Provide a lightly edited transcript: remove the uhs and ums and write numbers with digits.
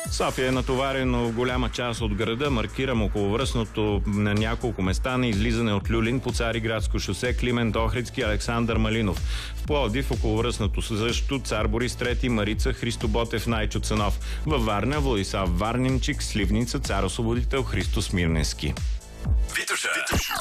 София е натоварено в голяма част от града. Маркирам околовръстното на няколко места на излизане от Люлин по Цариградско шосе, Климент Охридски, Александър Малинов. В Пловдив околовръстното също Цар Борис III, Марица, Христо Ботев, Найчо Цанов. Във Варна Владислав Варнинчик, Сливница, Цар Освободител, Христо Смирненски.